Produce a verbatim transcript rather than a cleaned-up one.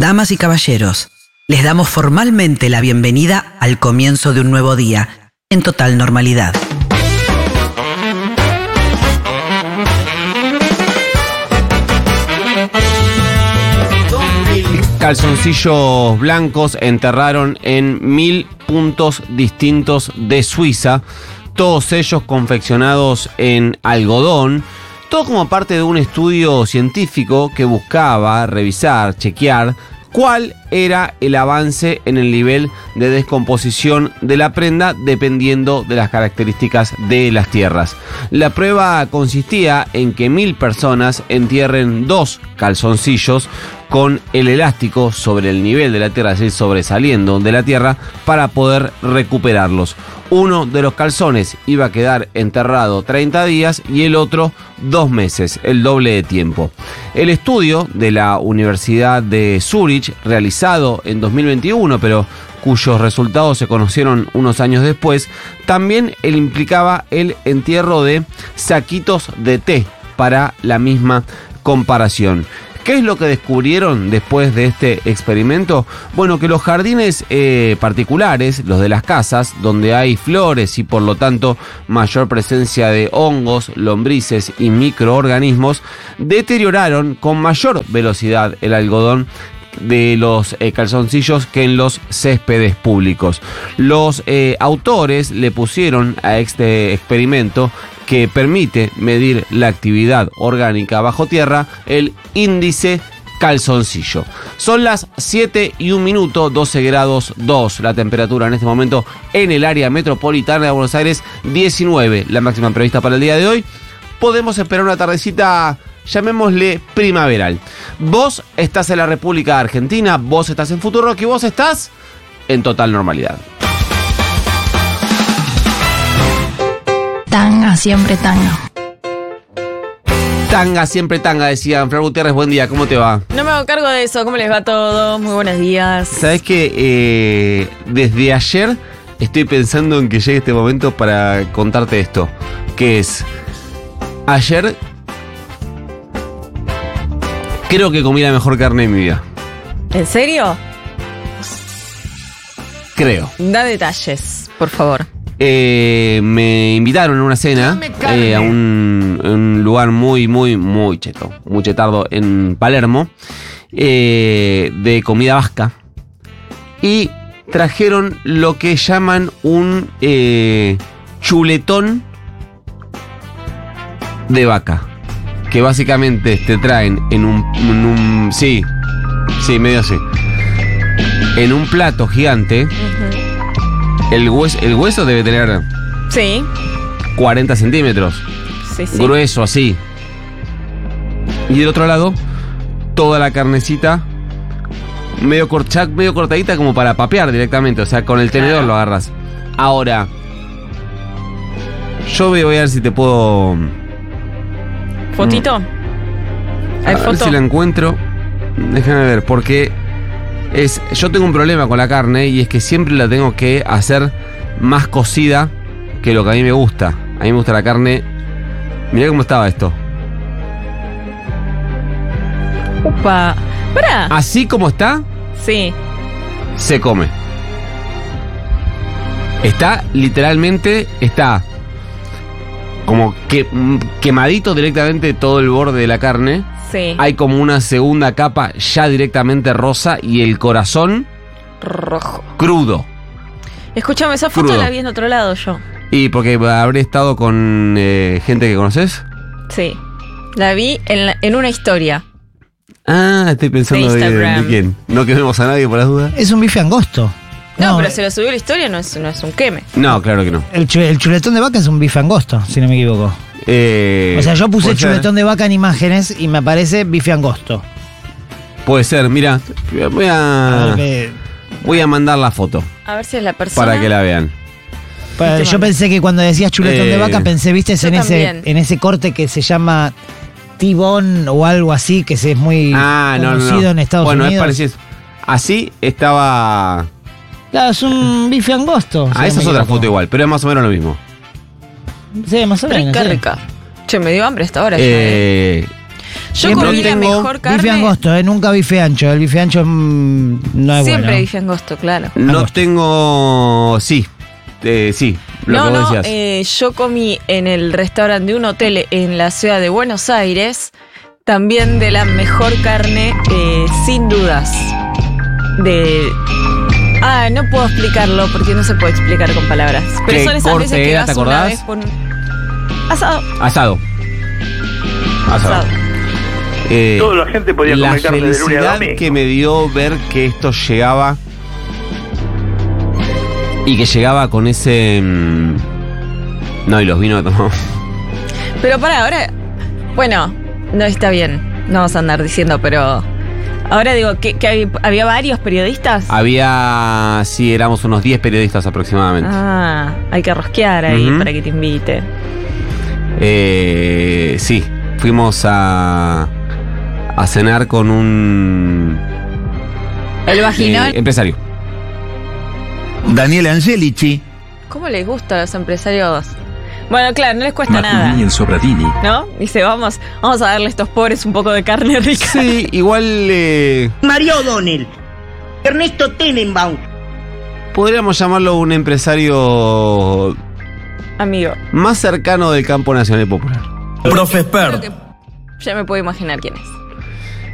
Damas y caballeros, les damos formalmente la bienvenida al comienzo de un nuevo día, en total normalidad. Calzoncillos blancos enterraron en mil puntos distintos de Suiza, todos ellos confeccionados en algodón, todo como parte de un estudio científico que buscaba revisar, chequear cuál era el avance en el nivel de descomposición de la prenda dependiendo de las características de las tierras. La prueba consistía en que mil personas entierren dos calzoncillos con el elástico sobre el nivel de la tierra, es decir, sobresaliendo de la tierra, para poder recuperarlos. Uno de los calzones iba a quedar enterrado treinta días y el otro dos meses, el doble de tiempo. El estudio de la Universidad de Zúrich, realizado en dos mil veintiuno, pero cuyos resultados se conocieron unos años después, también implicaba el entierro de saquitos de té para la misma comparación. ¿Qué es lo que descubrieron después de este experimento? Bueno, que los jardines eh, particulares, los de las casas, donde hay flores y por lo tanto mayor presencia de hongos, lombrices y microorganismos, deterioraron con mayor velocidad el algodón de los eh, calzoncillos que en los céspedes públicos. Los eh, autores le pusieron a este experimento, que permite medir la actividad orgánica bajo tierra, el índice calzoncillo. Son las siete y un minuto, doce grados dos la temperatura en este momento en el área metropolitana de Buenos Aires, diecinueve la máxima prevista para el día de hoy. Podemos esperar una tardecita, llamémosle primaveral. Vos estás en la República Argentina, vos estás en Futurock y vos estás en total normalidad. Tanga, siempre tanga. Tanga, siempre tanga, decía Flor Gutiérrez. Buen día, ¿cómo te va? No me hago cargo de eso. ¿Cómo les va todo? Muy buenos días. Sabes que eh, desde ayer estoy pensando en que llegue este momento para contarte esto. Que es, ayer creo que comí la mejor carne de mi vida. ¿En serio? Creo. Da detalles, por favor. Eh, me invitaron a una cena eh, a un, un lugar muy, muy, muy cheto, muy chetardo en Palermo, eh, de comida vasca, y trajeron lo que llaman un eh, chuletón de vaca, que básicamente te traen en un, en un sí, sí, medio así, en un plato gigante. Uh-huh. El hueso, el hueso debe tener sí. cuarenta centímetros. Sí, sí. Grueso, así. Y del otro lado, toda la carnecita medio, corcha, medio cortadita como para papear directamente. O sea, con el tenedor lo agarras. Ahora, yo voy a ver si te puedo... ¿Fotito? Mm, ¿Hay a foto? ver si la encuentro. Déjame ver, porque... Es, yo tengo un problema con la carne y es que siempre la tengo que hacer más cocida que lo que a mí me gusta. A mí me gusta la carne. Mirá cómo estaba esto. Upa. ¿Para? Así como está, sí, se come. Está literalmente, está como que, quemadito directamente todo el borde de la carne. Sí. Hay como una segunda capa ya directamente rosa y el corazón rojo. Crudo. Escúchame, esa foto Crudo. la vi en otro lado yo. ¿Y porque habré estado con eh, gente que conoces? Sí. La vi en, la, en una historia. Ah, estoy pensando de, de, de quién. No quememos a nadie por las dudas. Es un bife angosto. No, No, pero se lo subió la historia, no es, no es un queme. No, claro que no. El, chu- el chuletón de vaca es un bife angosto, si no me equivoco. Eh, O sea, yo puse puede ser. chuletón de vaca en imágenes y me aparece bife angosto. Puede ser, mira, voy A a, ver, eh, voy a mandar la foto A ver si es la persona. para que la vean. pa- yo pensé que cuando decías chuletón Eh, de vaca pensé, viste, yo en ese, también. en ese corte que se llama T-bone o algo así, que se es muy Ah, no, no, conocido no. en Estados bueno, Unidos. es parecido. Así estaba. Claro, es un bife angosto. Ah, si esa no es me otra equivoco. foto igual, pero es más o menos lo mismo. Sí, más o menos. Rica, sí. rica. Che, me dio hambre hasta ahora. Eh, ya, Yo Siempre comí la tengo mejor carne. Bife angosto, ¿eh? Nunca bife ancho. El bife ancho mm, no es Siempre bueno. bife angosto, claro. No Angosto. tengo. Sí, eh, sí, lo No, que vos no, decías. eh, yo comí en el restaurante de un hotel en la ciudad de Buenos Aires, también de la mejor carne, eh, sin dudas. De... Ah, no puedo explicarlo porque no se puede explicar con palabras. Pero ¿Qué son esas corte veces que era, vas te una acordás? vez por un... Asado. Asado. Asado. Asado. Eh, Toda la gente podía la comer carne de lunes a felicidad domingo. que me dio ver que esto llegaba y que llegaba con ese mm, no, y los vinos que tomamos. Pero para ahora, bueno, no está bien, no vamos a andar diciendo, pero ahora digo que, que había, había varios periodistas. Había, sí, éramos unos diez periodistas aproximadamente. Ah, hay que rosquear ahí Ujú. para que te invite. Eh, sí, fuimos a a cenar con un El vaginal. eh, empresario. Daniel Angelici. ¿Cómo les gusta a los empresarios? Bueno, claro, no les cuesta Martini nada, en Sobradini. ¿no? Dice, vamos, vamos a darle a estos pobres un poco de carne rica. Sí, igual eh, María O'Donnell, Ernesto Tenenbaum. podríamos llamarlo un empresario Amigo, más cercano del campo nacional y popular. Profe creo Expert. que ya me puedo imaginar quién es.